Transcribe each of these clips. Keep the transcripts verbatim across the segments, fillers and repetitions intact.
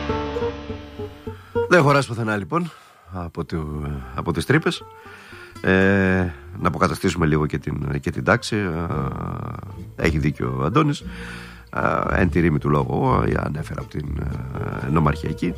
Δεν χωράς πουθενά λοιπόν από, το, από τις τρύπες. Ε, να αποκαταστήσουμε λίγο και την, και την τάξη. ε, Έχει δίκιο ο Αντώνης. ε, Εν τη ρήμη του λόγου ανέφερα από την ε, νομαρχιακή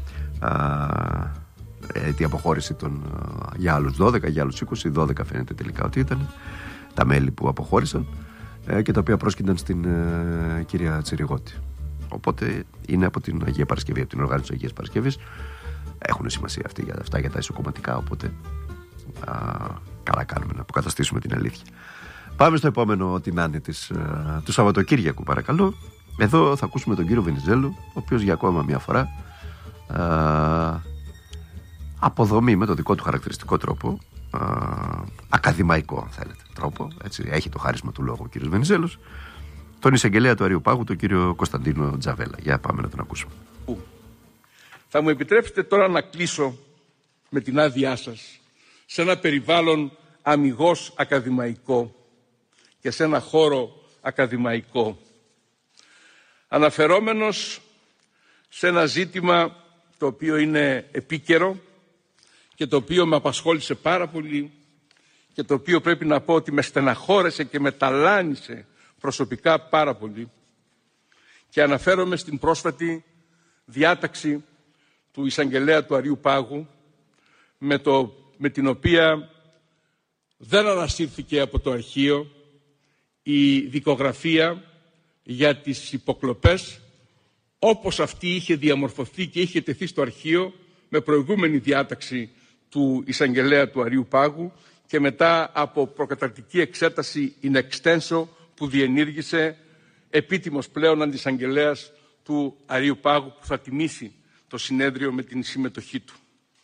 ε, τη αποχώρηση των, ε, για άλλους δώδεκα, για άλλους είκοσι. Δώδεκα φαίνεται τελικά ότι ήταν τα μέλη που αποχώρησαν ε, και τα οποία πρόσκυνταν στην ε, κυρία Τσιριγώτη. Οπότε είναι από την Αγία Παρασκευή, από την οργάνωση της Αγίας Παρασκευής. Έχουν σημασία αυτή, για αυτά για τα ισοκομματικά, οπότε α, καλά κάνουμε να αποκαταστήσουμε την αλήθεια. Πάμε στο επόμενο την Άννη της, α, του Σαββατοκύριακου, παρακαλώ. Εδώ θα ακούσουμε τον κύριο Βενιζέλο, ο οποίος για ακόμα μια φορά α, αποδομεί με το δικό του χαρακτηριστικό τρόπο, α, ακαδημαϊκό αν θέλετε τρόπο, έτσι, έχει το χάρισμα του λόγου ο κύριος Βενιζέλος, τον εισαγγελέα του Αριού Πάγου, τον κύριο Κωνσταντίνο Τζαβέλα. Για πάμε να τον ακούσουμε. Θα μου επιτρέψετε τώρα να κλείσω με την άδειά σας σε ένα περιβάλλον αμιγώς ακαδημαϊκό και σε ένα χώρο ακαδημαϊκό, αναφερόμενος σε ένα ζήτημα το οποίο είναι επίκαιρο και το οποίο με απασχόλησε πάρα πολύ και το οποίο πρέπει να πω ότι με στεναχώρεσε και με ταλάνισε προσωπικά πάρα πολύ, και αναφέρομαι στην πρόσφατη διάταξη του εισαγγελέα του Αριού Πάγου, με, το, με την οποία δεν ανασύρθηκε από το αρχείο η δικογραφία για τις υποκλοπές όπως αυτή είχε διαμορφωθεί και είχε τεθεί στο αρχείο με προηγούμενη διάταξη του εισαγγελέα του Αριού Πάγου και μετά από προκαταρκτική εξέταση in extenso που διενήργησε επίτιμος πλέον αντισαγγελέας του Αριού Πάγου, που θα τιμήσει το συνέδριο με την συμμετοχή του.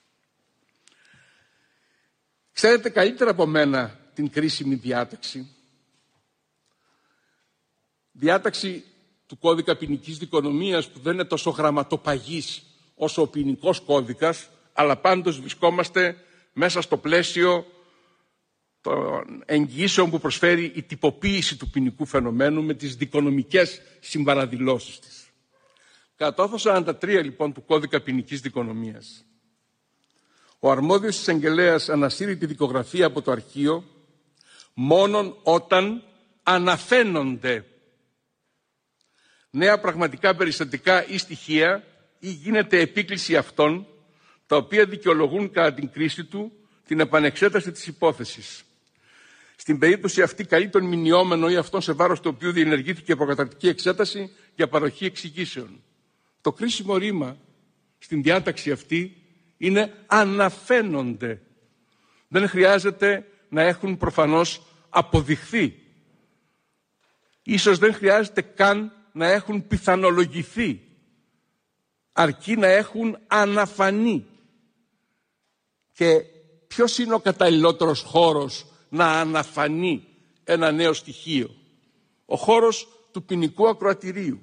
Ξέρετε καλύτερα από μένα την κρίσιμη διάταξη. Διάταξη του κώδικα ποινικής δικονομίας που δεν είναι τόσο γραμματοπαγής όσο ο ποινικός κώδικας, αλλά πάντως βρισκόμαστε μέσα στο πλαίσιο των εγγυήσεων που προσφέρει η τυποποίηση του ποινικού φαινομένου με τις δικονομικές συμπαραδηλώσεις της. Κατά το άρθρο σαράντα τρία λοιπόν του κώδικα ποινικής δικονομίας, ο αρμόδιος εισαγγελέας ανασύρει τη δικογραφία από το αρχείο μόνον όταν αναφαίνονται νέα πραγματικά περιστατικά ή στοιχεία ή γίνεται επίκληση αυτών, τα οποία δικαιολογούν κατά την κρίση του την επανεξέταση της υπόθεσης. Στην περίπτωση αυτή καλεί τον μηνιόμενο ή αυτόν σε βάρος του οποίου διενεργήθηκε προκαταρκτική εξέταση για παροχή εξηγήσεων. Το κρίσιμο ρήμα στην διάταξη αυτή είναι αναφαίνονται. Δεν χρειάζεται να έχουν προφανώς αποδειχθεί. Ίσως δεν χρειάζεται καν να έχουν πιθανολογηθεί. Αρκεί να έχουν αναφανεί. Και ποιος είναι ο καταλληλότερος χώρος να αναφανεί ένα νέο στοιχείο? Ο χώρος του ποινικού ακροατηρίου.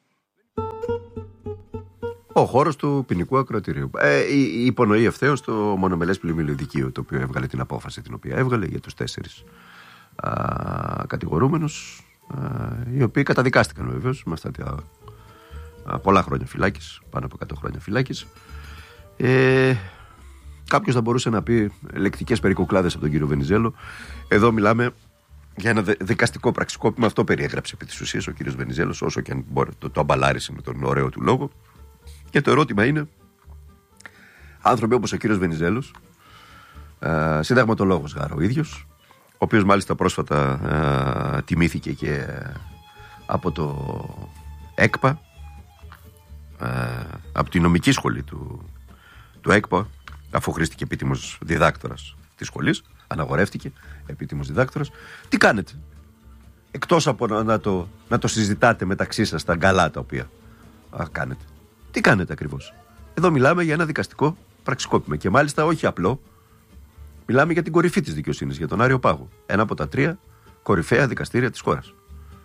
Ο χώρος του ποινικού ακροατηρίου. Ε, υπονοεί ευθέως το μονομελές πλημμυλιοδικείο, το οποίο έβγαλε την απόφαση την οποία έβγαλε για τους τέσσερις α, κατηγορούμενους, α, οι οποίοι καταδικάστηκαν βεβαίως με αυτά τα α, πολλά χρόνια φυλάκης, πάνω από εκατό χρόνια φυλάκης. Ε, κάποιος θα μπορούσε να πει λεκτικές περικουκλάδες από τον κύριο Βενιζέλο. Εδώ μιλάμε για ένα δικαστικό πραξικόπημα. Αυτό περιέγραψε επί της ουσίας ο κύριος Βενιζέλος, όσο και αν μπορεί, το, το αμπαλάρισε με τον ωραίο του λόγο. Και το ερώτημα είναι, άνθρωποι όπως ο κύριος Βενιζέλος, ε, συνταγματολόγος γάρα ο ίδιος, ο οποίος μάλιστα πρόσφατα ε, τιμήθηκε και ε, από το ΕΚΠΑ, ε, από τη νομική σχολή του, του ΕΚΠΑ, αφού χρήστηκε επίτιμος διδάκτορας της σχολής, αναγορεύτηκε επίτιμος διδάκτορας. Τι κάνετε, εκτός από να, να, το, να το συζητάτε μεταξύ σας τα γκαλά τα οποία α, κάνετε? Τι κάνετε ακριβώς? Εδώ μιλάμε για ένα δικαστικό πραξικόπημα και μάλιστα όχι απλό. Μιλάμε για την κορυφή της δικαιοσύνης, για τον Άριο Πάγο. Ένα από τα τρία κορυφαία δικαστήρια της χώρας.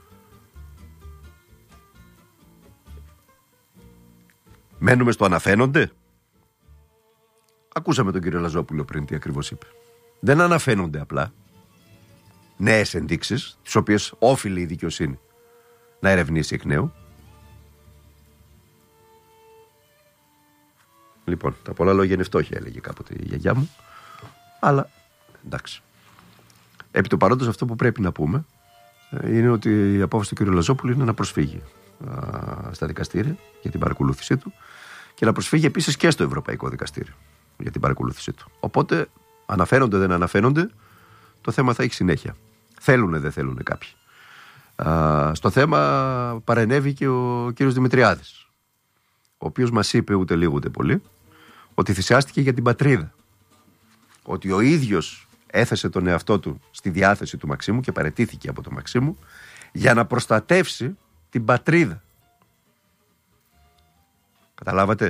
Μένουμε στο αναφαίνονται. Ακούσαμε τον κύριο Λαζόπουλο πριν τι ακριβώς είπε. Δεν αναφαίνονται απλά νέες ενδείξεις, τις οποίες όφιλε η δικαιοσύνη να ερευνήσει εκ νέου. Λοιπόν, τα πολλά λόγια είναι φτώχεια, έλεγε κάποτε η γιαγιά μου. Αλλά εντάξει. Επί του παρόντος, αυτό που πρέπει να πούμε είναι ότι η απόφαση του κ. Λαζόπουλου είναι να προσφύγει α, στα δικαστήρια για την παρακολούθησή του και να προσφύγει επίσης και στο Ευρωπαϊκό Δικαστήριο για την παρακολούθησή του. Οπότε, αναφέρονται δεν αναφέρονται, το θέμα θα έχει συνέχεια. Θέλουνε δεν θέλουνε κάποιοι. Α, στο θέμα παρενέβη και ο κ. Δημητριάδης, ο οποίος μας είπε ούτε λίγο ούτε πολύ ότι θυσιάστηκε για την πατρίδα. Ότι ο ίδιος έθεσε τον εαυτό του στη διάθεση του Μαξίμου και παραιτήθηκε από τον Μαξίμου για να προστατεύσει την πατρίδα. Καταλάβατε?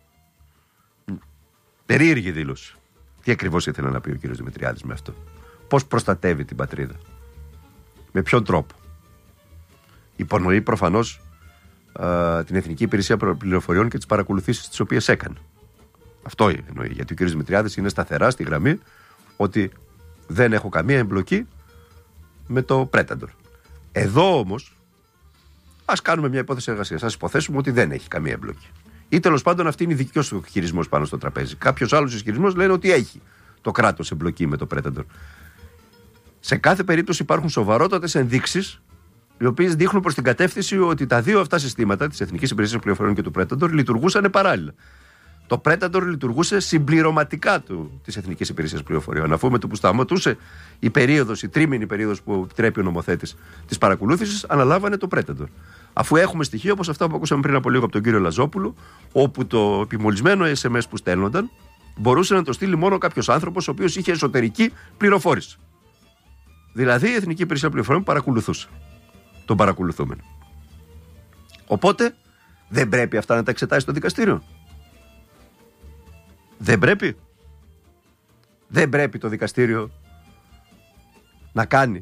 Περίεργη δήλωση. Τι ακριβώς ήθελε να πει ο κύριος Δημητριάδης με αυτό? Πώς προστατεύει την πατρίδα? Με ποιον τρόπο? Υπονοεί προφανώς α, την Εθνική Υπηρεσία Πληροφοριών και τις παρακολουθήσεις τις οποίες έκανε. Αυτό εννοεί. Γιατί ο κύριος Δημητριάδης είναι σταθερά στη γραμμή ότι δεν έχω καμία εμπλοκή με το Predator. Εδώ όμως ας κάνουμε μια υπόθεση εργασίας. Ας υποθέσουμε ότι δεν έχει καμία εμπλοκή. Ή τέλος πάντων αυτή είναι δικός του χειρισμός πάνω στο τραπέζι. Κάποιος άλλος ισχυρισμός λένε ότι έχει το κράτος εμπλοκή με το Predator. Σε κάθε περίπτωση υπάρχουν σοβαρότατες ενδείξεις οι οποίες δείχνουν προς την κατεύθυνση ότι τα δύο αυτά συστήματα, της Εθνικής Υπηρεσίας Πληροφοριών και του Predator, λειτουργούσαν παράλληλα. Το Predator λειτουργούσε συμπληρωματικά του της Εθνικής Υπηρεσίας Πληροφοριών. Αφού με το που σταματούσε η περίοδος, η τρίμηνη περίοδος που επιτρέπει ο νομοθέτης της παρακολούθησης, αναλάβανε το Predator. Αφού έχουμε στοιχεία όπως αυτά που ακούσαμε πριν από λίγο από τον κύριο Λαζόπουλο, όπου το επιμολυσμένο ες εμ ες που στέλνονταν μπορούσε να το στείλει μόνο κάποιος άνθρωπος ο οποίος είχε εσωτερική πληροφόρηση. Δηλαδή η Εθνική Υπηρεσία Πληροφοριών παρακολουθούσε τον παρακολουθούμενο. Οπότε δεν πρέπει αυτά να τα εξετάσει το δικαστήριο. Δεν πρέπει. Δεν πρέπει το δικαστήριο να κάνει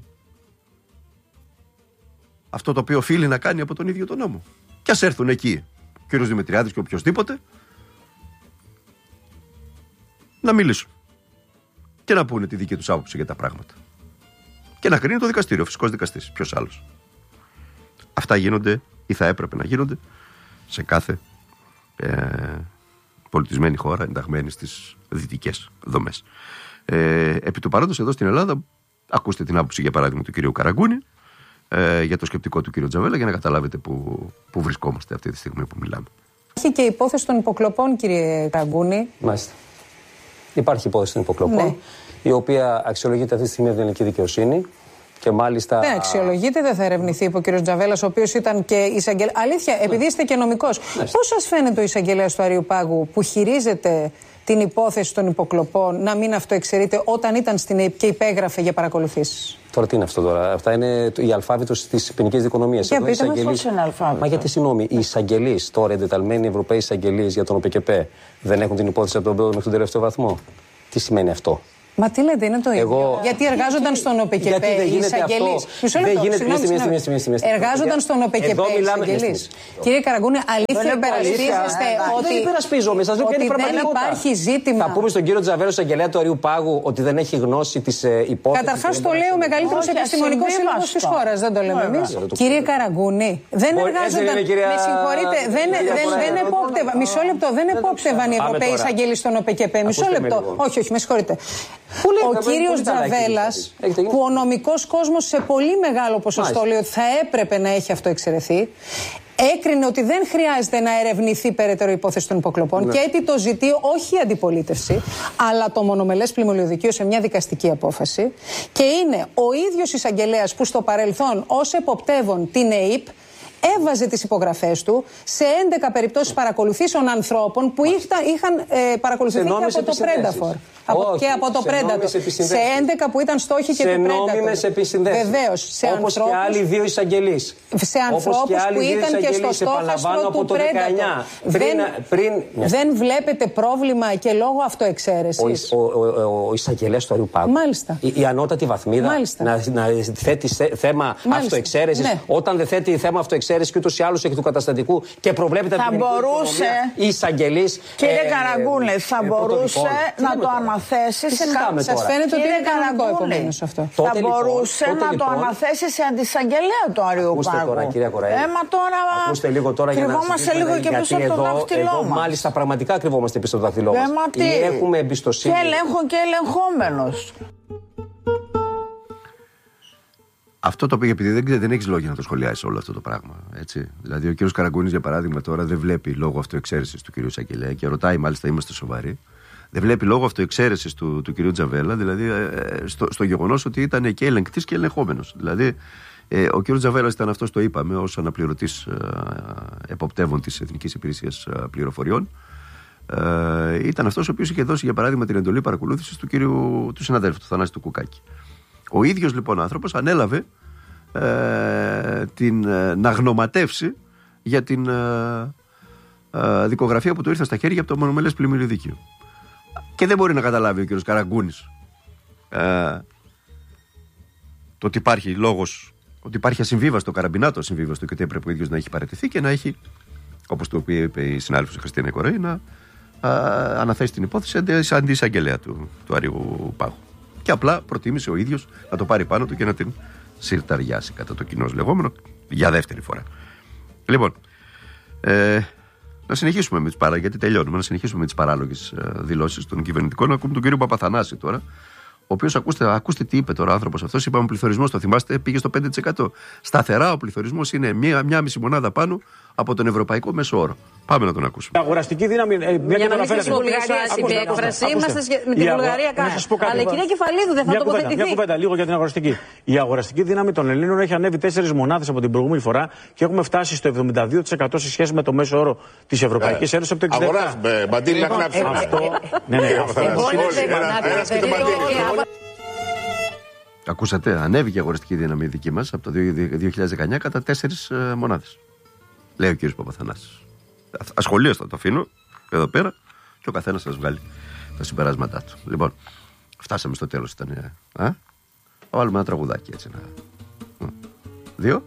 αυτό το οποίο οφείλει να κάνει από τον ίδιο τον νόμο. Και ας έρθουν εκεί ο κύριος Δημητριάδης και οποιοσδήποτε να μιλήσουν και να πούνε τη δική τους άποψη για τα πράγματα. Και να κρίνει το δικαστήριο, ο φυσικός δικαστής. Ποιος άλλος? Αυτά γίνονται ή θα έπρεπε να γίνονται σε κάθε ε, πολιτισμένη χώρα ενταγμένη στις δυτικές δομές. Ε, επί του παρόντος εδώ στην Ελλάδα, ακούστε την άποψη για παράδειγμα του κυρίου Καραγκούνη ε, για το σκεπτικό του κύριου Τζαβέλα για να καταλάβετε που, που βρισκόμαστε αυτή τη στιγμή που μιλάμε. Υπάρχει και υπόθεση των υποκλοπών, κύριε Καραγκούνη. Μάλιστα. Υπάρχει υπόθεση των υποκλοπών, ναι, η οποία αξιολογείται αυτή τη στιγμή από την ελληνική δικαιοσύνη. Και μάλιστα... Δεν αξιολογείται, δεν θα ερευνηθεί, είπε ο κ. Τζαβέλας, ο οποίος ήταν και εισαγγελέας. Αλήθεια, επειδή είστε και νομικός, ναι, πώς σας φαίνεται ο εισαγγελέας του Αριουπάγου που χειρίζεται την υπόθεση των υποκλοπών να μην αυτοεξαιρείται όταν ήταν στην ΕΕΠ και υπέγραφε για παρακολουθήσεις? Τώρα τι είναι αυτό τώρα? Αυτά είναι η αλφάβητος της ποινικής δικονομίας. Για πείτε μας πώς είναι αλφάβητο. Μα γιατί συγγνώμη, οι εισαγγελείς τώρα, εντεταλμένοι Ευρωπαίοι εισαγγελείς για τον ΟΠΚΠ, δεν έχουν την υπόθεση από τον πρώτο μέχρι τον τελευταίο βαθμό? Τι σημαίνει αυτό? Μα τι λέτε, είναι το ίδιο. Εγώ... Γιατί εργάζονταν και... στον ΟΠΚΠ οι εισαγγελείς. Μισό λεπτό. Εργάζονταν στον ΟΠΚΠ οι εισαγγελείς. Κύριε Καραγκούνη, αλήθεια υπερασπίζεστε ότι. Δεν υπερασπίζομαι. Σας λέω ποια είναι η πραγματικότητα. Δεν υπάρχει ζήτημα. Θα πούμε στον κύριο Τζαβέλο, εισαγγελέα του Αριουπάγου, ότι δεν έχει γνώση τη υπόθεση. Καταρχάς το λέει ο μεγαλύτερος επιστημονικός σύλλογος της χώρας. Δεν το λέμε εμείς. Κύριε Καραγκούνη, δεν εργάζονταν. Με συγχωρείτε, δεν επόπτευαν. Μισό λεπτό, δεν επόπτευαν οι Ευρωπαίοι εισαγγελείς στον ΟΠΚΠ. Μισό λεπτό. Όχι, όχι, με συγχωρείτε. Ο κύριος Τζαβέλας, που ο νομικός κόσμος σε πολύ μεγάλο ποσοστό λέει ότι θα έπρεπε να έχει αυτό εξαιρεθεί, έκρινε ότι δεν χρειάζεται να ερευνηθεί περαιτέρω υπόθεση των υποκλοπών, ναι, και έτσι το ζητεί όχι η αντιπολίτευση, αλλά το μονομελές πλημμυλιοδικείο σε μια δικαστική απόφαση. Και είναι ο ίδιος εισαγγελέας που στο παρελθόν ως εποπτεύων την ΕΕΠ έβαζε τις υπογραφές του σε έντεκα περιπτώσεις παρακολουθήσεων ανθρώπων που είχαν, είχαν ε, παρακολουθηθεί και από το Predator. Από, και από το Predator. Σε έντεκα που ήταν στόχοι και του Predator. Σε νόμιμες επισυνδέσεις. Βεβαίως. Σε όπως ανθρώπους, και άλλοι δύο εισαγγελείς. Σε ανθρώπους που ήταν και στο στόχαστρο του Predator. Πριν, πριν, δεν βλέπετε πρόβλημα και λόγω αυτοεξαίρεσης? Ο, ο, ο, ο εισαγγελέας του Αριουπάγου. Μάλιστα. Η, η ανώτατη βαθμίδα. Μάλιστα. Να, να θέτει θέμα αυτοεξαίρεσης. Ναι. Όταν δεν θέτει θέμα αυτοεξαίρεσης, εξαίρεση και ούτως ή άλλως εκ του καταστατικού και προβλέπεται θα μπορούσε. Εισαγγελής. Κύριε ε, Καραγκούνη, θα ε, μπορούσε ε, να το αναθέσει σε ένα. Σας φαίνεται ότι είναι κανονικό επομένως αυτό. Θα μπορούσε να το αναθέσει σε αντισαγγελέα του Αριού Πάγου. Τώρα, κυρία Κοραή, Έμα τώρα. Ακούστε λίγο τώρα για να κρυβόμαστε λίγο και πίσω από το δάχτυλό μας. Μάλιστα, πραγματικά κρυβόμαστε πίσω από το δάχτυλό μας. Έχουμε εμπιστοσύνη. Και έλεγχο και ελεγχόμενος. Αυτό το οποίο, επειδή δεν, δεν έχει λόγια να το σχολιάσει όλο αυτό το πράγμα. Έτσι. Δηλαδή, ο κ. Καραγκούνης, για παράδειγμα, τώρα δεν βλέπει λόγω αυτοεξαίρεσης του κ. Εισαγγελέα και ρωτάει, μάλιστα, είμαστε σοβαροί. Δεν βλέπει λόγω αυτοεξαίρεσης του, του κ. Τζαβέλα, δηλαδή ε, στο, στο γεγονός ότι ήταν και ελεγκτής και ελεγχόμενος. Δηλαδή, ε, ο κ. Τζαβέλας ήταν αυτός, το είπαμε, ως αναπληρωτής ε, εποπτεύων της Εθνικής Υπηρεσίας ε, Πληροφοριών. Ε, ήταν αυτός ο οποίος είχε δώσει, για παράδειγμα, την εντολή παρακολούθησης του, κύριου, του συναδέλφου, του Θανάση του Κουκάκη. Ο ίδιος λοιπόν άνθρωπος ανέλαβε ε, την, ε, να γνωματεύσει για την ε, ε, δικογραφία που του ήρθε στα χέρια από το μονομελές πλημμύριο δικείο. Και δεν μπορεί να καταλάβει ο κ. Καραγκούνης ε, το ότι υπάρχει λόγος, ότι υπάρχει ασυμβίβαστο, καραμπινάτο ασυμβίβαστο και ότι έπρεπε ο ίδιος να έχει παραιτηθεί και να έχει, όπως το είπε η συνάδελφος Χριστίνα Κοραή, να α, αναθέσει την υπόθεση σαν αντισαγγελέα του, του Αριού Πάγου. Και απλά προτίμησε ο ίδιος να το πάρει πάνω του και να την συρταριάσει, κατά το κοινώς λεγόμενο, για δεύτερη φορά. Λοιπόν, ε, να συνεχίσουμε με τις παρά, γιατί τελειώνουμε, να συνεχίσουμε με τις παράλογες ε, δηλώσεις των κυβερνητικών. Να ακούμε τον κύριο Παπαθανάση τώρα, ο οποίος, ακούστε, ακούστε τι είπε τώρα ο άνθρωπος αυτός. Είπαμε, ο πληθωρισμός, το θυμάστε, πήγε στο πέντε τοις εκατό. Σταθερά ο πληθωρισμός είναι μία, μία μισή μονάδα πάνω από τον ευρωπαϊκό μέσο όρο. Πάμε να τον ακούσουμε. Η αγοραστική δύναμη. Ε, για να μην χρησιμοποιήσει την έκφραση, είμαστε με την Βουλγαρία κάτω. Αλλά η κυρία Κεφαλίδου δεν θα μια τοποθετηθεί. Μια κουβέντα λίγο για την αγοραστική. Η αγοραστική δύναμη των Ελλήνων έχει ανέβει τέσσερις μονάδες από την προηγούμενη φορά και έχουμε φτάσει στο εβδομήντα δύο τοις εκατό σε σχέση με το μέσο όρο της Ευρωπαϊκής Ένωσης από το εξήντα επτά. Αγοράζουμε, Μπαντήλη, να γράψουμε. Αυτό. Ναι, ναι, αυτό. Ακούσατε, ανέβηκε η αγοραστική δύναμη δική μας από το δύο χιλιάδες δεκαεννιά κατά τέσσερις μονάδες. Λέει ο κύριος Παπαθανάσης. Ασχολίως θα το αφήνω εδώ πέρα και ο καθένας θα σας βγάλει τα συμπεράσματά του. Λοιπόν, φτάσαμε στο τέλος. Ήταν. Α? Θα βάλουμε ένα τραγουδάκι έτσι. Να... Δύο.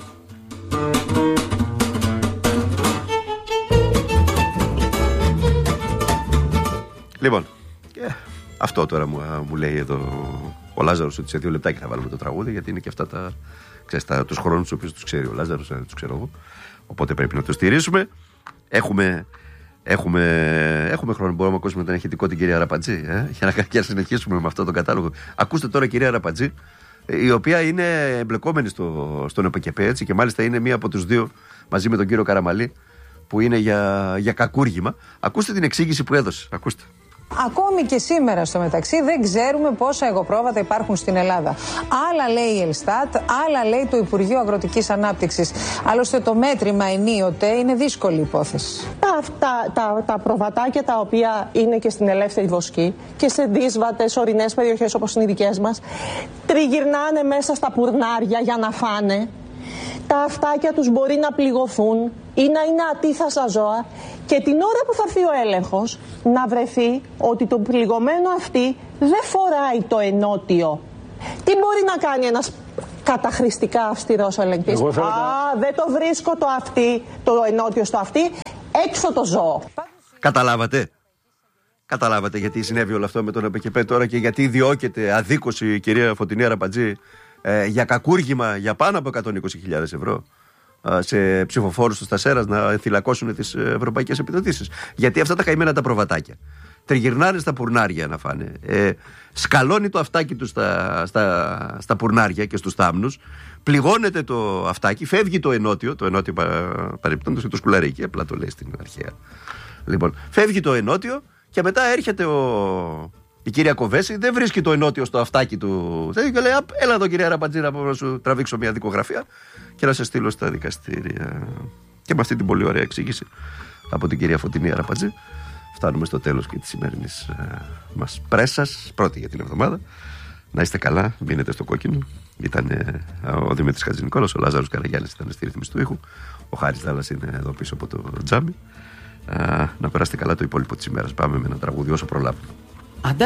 Λοιπόν, και αυτό τώρα μου, μου λέει εδώ ο Λάζαρος, ότι σε δύο λεπτάκια θα βάλουμε το τραγούδι, γιατί είναι και αυτά τα, ξέρεις, τα, τους χρόνους τους οποίους τους ξέρει ο Λάζαρος, δεν τους ξέρω εγώ. Οπότε πρέπει να το στηρίσουμε. Έχουμε, έχουμε, έχουμε χρόνο, μπορούμε να ακούσουμε τον ηχητικό την κυρία Αραπατζή, ε, για, να, για να συνεχίσουμε με αυτό τον κατάλογο. Ακούστε τώρα κυρία Αραπατζή, η οποία είναι εμπλεκόμενη στο, στον ΕΠΚΕΠΕ, έτσι, και μάλιστα είναι μία από τους δύο μαζί με τον κύριο Καραμαλή που είναι για, για κακούργημα. Ακούστε την εξήγηση που έδωσε. Ακούστε. Ακόμη και σήμερα στο μεταξύ δεν ξέρουμε πόσα εγωπρόβατα υπάρχουν στην Ελλάδα. Άλλα λέει η Ελστάτ, άλλα λέει το Υπουργείο Αγροτικής Ανάπτυξης. Άλλωστε το μέτρημα ενίοτε είναι δύσκολη υπόθεση. Αυτά τα, τα προβατάκια τα οποία είναι και στην ελεύθερη βοσκή και σε δύσβατες ορεινές περιοχές όπως είναι οι δικές μας, τριγυρνάνε μέσα στα πουρνάρια για να φάνε. Τα αυτάκια τους μπορεί να πληγωθούν ή να είναι ατίθασα ζώα και την ώρα που θα έρθει ο έλεγχος να βρεθεί ότι το πληγωμένο αυτή δεν φοράει το ενότιο. Τι μπορεί να κάνει ένας καταχρηστικά αυστηρός ελεγκτής? Α, δεν το βρίσκω το αυτή, το ενότιο στο αυτή, έξω το ζώο. Καταλάβατε. Καταλάβατε γιατί συνέβη όλο αυτό με τον ΕΠΚΕΠΕ τώρα και γιατί διώκεται αδίκως η κυρία Φωτεινή Αραπατζή ε, για κακούργημα για πάνω από εκατόν είκοσι χιλιάδες ευρώ ε, σε ψηφοφόρους του Στασέρας να θυλακώσουν τις ευρωπαϊκές επιδοτήσεις. Γιατί αυτά τα καημένα τα προβατάκια τριγυρνάνε στα πουρνάρια να φάνε. Ε, σκαλώνει το αυτάκι του στα, στα, στα πουρνάρια και στους θάμνους. Πληγώνεται το αυτάκι, φεύγει το ενότιο. Το ενότιο παρεμπιπτόντως και το σκουλαρίκι, απλά το λέει στην αρχαία. Λοιπόν, φεύγει το ενότιο και μετά έρχεται ο... η κυρία Κοβέση, δεν βρίσκει το ενότιο στο αυτάκι του. Και λέει: έλα εδώ, κυρία Αραπατζή, να σου τραβήξω μια δικογραφία και να σε στείλω στα δικαστήρια. Και με αυτή την πολύ ωραία εξήγηση από την κυρία Φωτεινή Αραπατζή, φτάνουμε στο τέλος και της σημερινής ε, μας πρέσας, πρώτη για την εβδομάδα. Να είστε καλά, μείνετε στο κόκκινο. Ήταν ε, ο Δημήτρης Χατζηνικόλας, ο Λάζαρος Καραγιάννης ήταν στη ρύθμιση του ήχου, ο Χάρης Δάλλας είναι εδώ πίσω από το τζάμι. Ε, να περάσετε καλά το υπόλοιπο της ημέρας. Πάμε με ένα τραγούδι όσο προλάβουμε.